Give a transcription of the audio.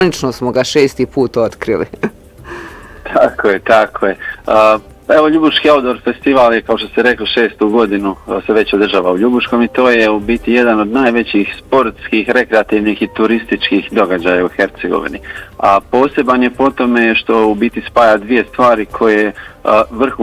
Konačno smo ga 6. put otkrili. Tako je. Evo, Ljubuški Outdoor festival je, kao što ste rekli, 6. godinu se već održava u Ljubuškom i to je u biti jedan od najvećih sportskih, rekreativnih i turističkih događaja u Hercegovini. A poseban je po tome što u biti spaja dvije stvari koje vrhu